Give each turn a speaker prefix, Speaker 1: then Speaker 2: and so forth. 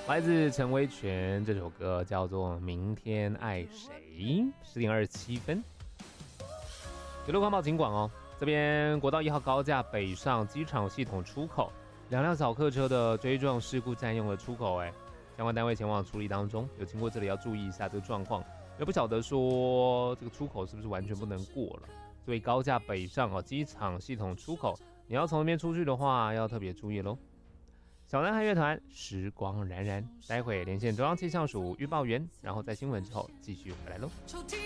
Speaker 1: 来自陈威全，这首歌叫做《明天爱谁》，10:27。有路环保警广哦，这边国道1号高架北上机场系统出口，2辆小客车的追撞事故占用了出口，相关单位前往处理当中，有经过这里要注意一下这个状况，也不晓得说这个出口是不是完全不能过了，所以高架北上哦，机场系统出口，你要从那边出去的话，要特别注意咯。小男孩乐团时光冉冉，待会连线中央气象署预报员，然后在新闻之后继续回来咯。